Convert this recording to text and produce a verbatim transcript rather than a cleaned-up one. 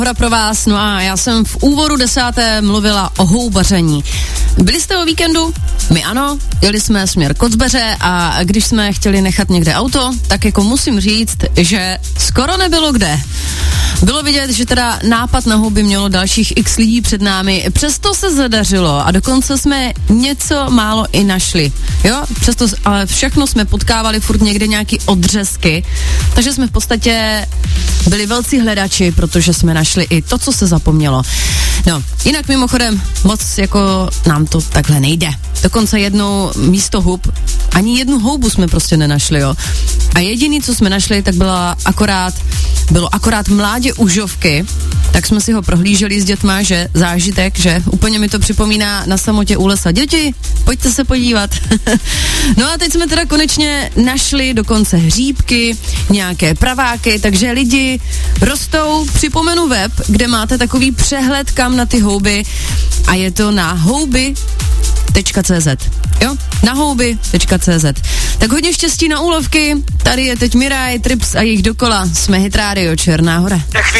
Hora pro vás, no a já jsem v úvodu desáté mluvila o houbaření. Byli jste o víkendu? My ano, jeli jsme směr Kocbeře a když jsme chtěli nechat někde auto, tak jako musím říct, že skoro nebylo kde. Bylo vidět, že teda nápad na houby mělo dalších x lidí před námi, přesto se zadařilo a dokonce jsme něco málo i našli. Jo, přesto, ale všechno jsme potkávali furt někde nějaký odřezky, takže jsme v podstatě byli velcí hledači, protože jsme našli i to, co se zapomnělo. No, jinak mimochodem moc jako nám to takhle nejde. Dokonce jednou místo hub, ani jednu houbu jsme prostě nenašli, jo. A jediný, co jsme našli, tak byla akorát, bylo akorát mládě užovky, tak jsme si ho prohlíželi s dětma, že zážitek, že úplně mi to připomíná na samotě u lesa. Děti, pojďte se podívat. No a teď jsme teda konečně našli dokonce hříbky, nějaké praváky, takže lidi rostou, připomenu web, kde máte takový přehled, kam na ty houby a je to na houby tečka cé zet. Jo, na houby tečka cé zet. Tak hodně štěstí na úlovky, tady je teď Miraj, Trips a jich dokola, jsme Hit Radio Černá Hora.